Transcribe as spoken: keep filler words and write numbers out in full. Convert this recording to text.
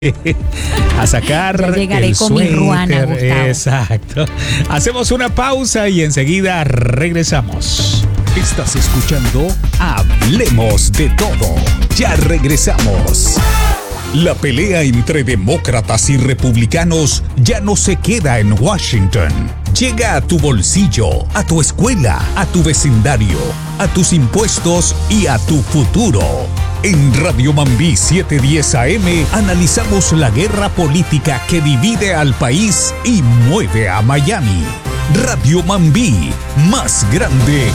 a sacar Yo llegaré el con mi suéter. ruana, Gustavo. Exacto. Hacemos una pausa y enseguida regresamos. Estás escuchando Hablemos de Todo. Ya regresamos. La pelea entre demócratas y republicanos ya no se queda en Washington. Llega a tu bolsillo, a tu escuela, a tu vecindario, a tus impuestos y a tu futuro. En Radio Mambí setecientos diez A M analizamos la guerra política que divide al país y mueve a Miami. Radio Mambí, más grande